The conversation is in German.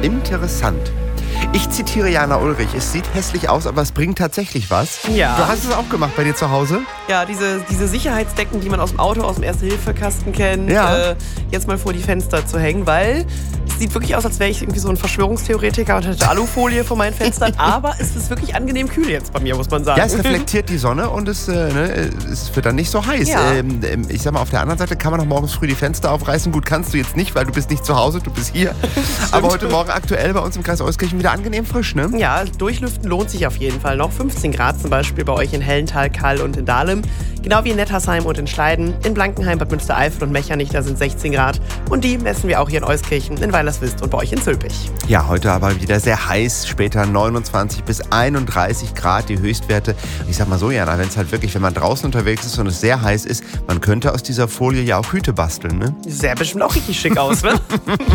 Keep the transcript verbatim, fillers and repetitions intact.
Interessant. Ich zitiere Jana Ulrich. Es sieht hässlich aus, aber es bringt tatsächlich was. Ja. Du hast es auch gemacht bei dir zu Hause? Ja, diese, diese Sicherheitsdecken, die man aus dem Auto, aus dem Erste-Hilfe-Kasten kennt, Ja. äh, jetzt mal vor die Fenster zu hängen, weil es sieht wirklich aus, als wäre ich irgendwie so ein Verschwörungstheoretiker und hätte Alufolie vor meinen Fenstern, aber es ist wirklich angenehm kühl jetzt bei mir, muss man sagen. Ja, es reflektiert die Sonne und es, äh, ne, es wird dann nicht so heiß. Ja. Ähm, ähm, ich sag mal, auf der anderen Seite kann man auch morgens früh die Fenster aufreißen. Gut, kannst du jetzt nicht, weil du bist nicht zu Hause, du bist hier. Aber heute Morgen aktuell bei uns im Kreis Euskirchen wieder angenehm frisch, ne? Ja, durchlüften lohnt sich auf jeden Fall noch. fünfzehn Grad zum Beispiel bei euch in Hellental, Kall und in Dahlem. Genau wie in Nettersheim und in Schleiden. In Blankenheim, Bad Münstereifel und Mechernich, da sind sechzehn Grad. Und die messen wir auch hier in Euskirchen, in Weilerswist und bei euch in Zülpich. Ja, heute aber wieder sehr heiß. Später neunundzwanzig bis einunddreißig Grad die Höchstwerte. Ich sag mal so, Jana, wenn es halt wirklich, wenn man draußen unterwegs ist und es sehr heiß ist, man könnte aus dieser Folie ja auch Hüte basteln, ne? Sähe bestimmt auch richtig schick aus, ne?